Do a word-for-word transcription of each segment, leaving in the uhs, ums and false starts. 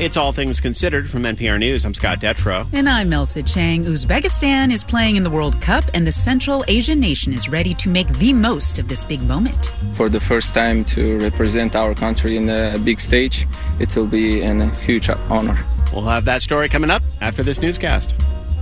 It's All Things Considered from N P R News. I'm Scott Detrow. And I'm Elsa Chang. Uzbekistan is playing in the World Cup, and the Central Asian nation is ready to make the most of this big moment. For the first time to represent our country in a big stage, it will be a huge honor. We'll have that story coming up after this newscast.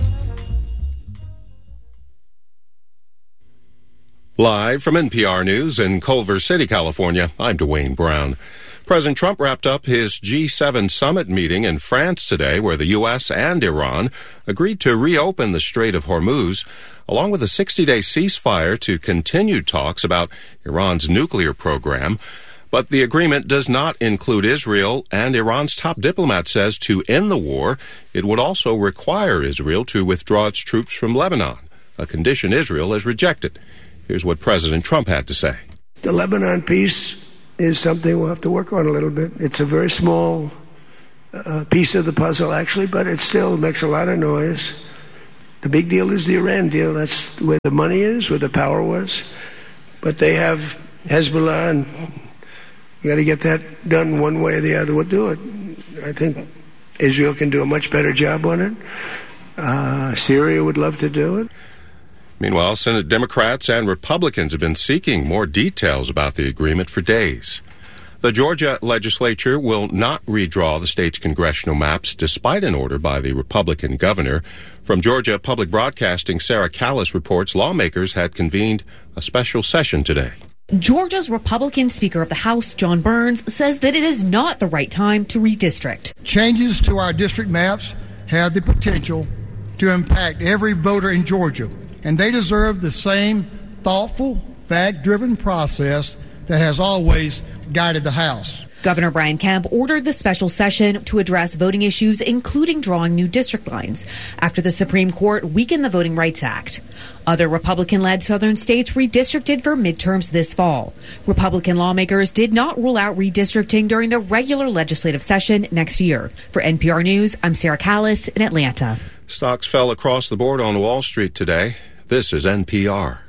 Live from N P R News in Culver City, California, I'm Dwayne Brown. President Trump wrapped up his G seven summit meeting in France today, where the U S and Iran agreed to reopen the Strait of Hormuz, along with a sixty-day ceasefire to continue talks about Iran's nuclear program. But the agreement does not include Israel, and Iran's top diplomat says to end the war, it would also require Israel to withdraw its troops from Lebanon, a condition Israel has rejected. Here's what President Trump had to say. The Lebanon peace is something we'll have to work on a little bit. It's a very small uh, piece of the puzzle, actually, but it still makes a lot of noise. The big deal is the Iran deal. That's where the money is, where the power was. But they have Hezbollah, and you got to get that done one way or the other. We'll do it. I think Israel can do a much better job on it. Uh, Syria would love to do it. Meanwhile, Senate Democrats and Republicans have been seeking more details about the agreement for days. The Georgia legislature will not redraw the state's congressional maps, despite an order by the Republican governor. From Georgia Public Broadcasting, Sarah Callis reports lawmakers had convened a special session today. Georgia's Republican Speaker of the House, John Burns, says that it is not the right time to redistrict. Changes to our district maps have the potential to impact every voter in Georgia, and they deserve the same thoughtful, fact-driven process that has always guided the House. Governor Brian Kemp ordered the special session to address voting issues, including drawing new district lines, after the Supreme Court weakened the Voting Rights Act. Other Republican-led southern states redistricted for midterms this fall. Republican lawmakers did not rule out redistricting during the regular legislative session next year. For N P R News, I'm Sarah Callis in Atlanta. Stocks fell across the board on Wall Street today. This is N P R.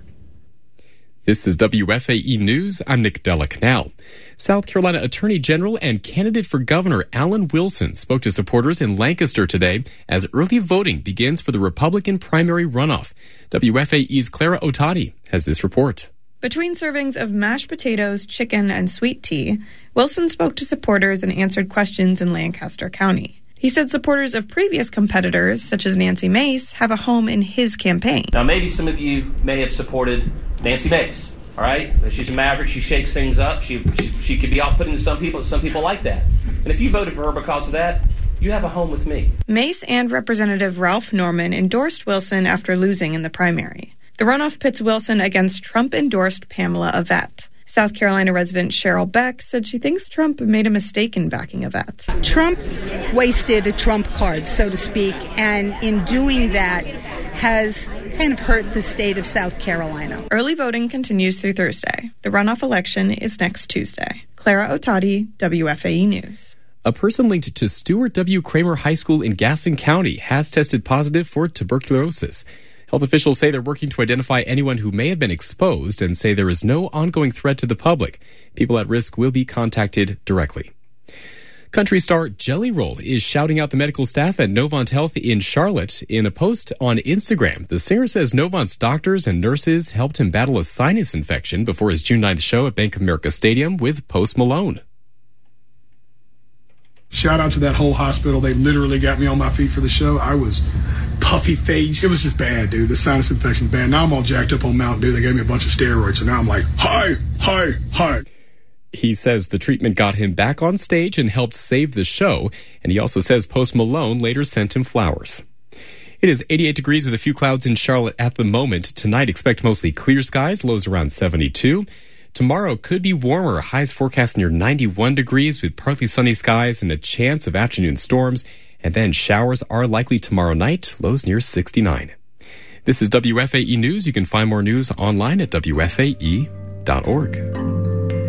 This is W F A E News. I'm Nick Della Canal. South Carolina Attorney General and candidate for governor Alan Wilson spoke to supporters in Lancaster today as early voting begins for the Republican primary runoff. W F A E's Clara Otati has this report. Between servings of mashed potatoes, chicken, and sweet tea, Wilson spoke to supporters and answered questions in Lancaster County. He said supporters of previous competitors, such as Nancy Mace, have a home in his campaign. Now, maybe some of you may have supported Nancy Mace, all right? She's a maverick. She shakes things up. She, she, she could be off-putting to some people. Some people like that. And if you voted for her because of that, you have a home with me. Mace and Representative Ralph Norman endorsed Wilson after losing in the primary. The runoff pits Wilson against Trump-endorsed Pamela Yvette. South Carolina resident Cheryl Beck said she thinks Trump made a mistake in backing Yvette. Trump wasted a Trump card, so to speak, and in doing that has kind of hurt the state of South Carolina. Early voting continues through Thursday. The runoff election is next Tuesday. Clara Otati, W F A E News. A person linked to Stuart W. Kramer High School in Gaston County has tested positive for tuberculosis. Health officials say they're working to identify anyone who may have been exposed and say there is no ongoing threat to the public. People at risk will be contacted directly. Country star Jelly Roll is shouting out the medical staff at Novant Health in Charlotte. In a post on Instagram, the singer says Novant's doctors and nurses helped him battle a sinus infection before his June ninth show at Bank of America Stadium with Post Malone. Shout out to that whole hospital. They literally got me on my feet for the show. I was puffy faced. It was just bad, dude. The sinus infection's bad. Now I'm all jacked up on Mountain Dew. They gave me a bunch of steroids, so now I'm like, hi, hi, hi. He says the treatment got him back on stage and helped save the show. And he also says Post Malone later sent him flowers. It is eighty-eight degrees with a few clouds in Charlotte at the moment. Tonight, expect mostly clear skies, lows around seventy-two. Tomorrow could be warmer, highs forecast near ninety-one degrees with partly sunny skies and a chance of afternoon storms. And then showers are likely tomorrow night, lows near sixty-nine. This is W F A E News. You can find more news online at W F A E dot org.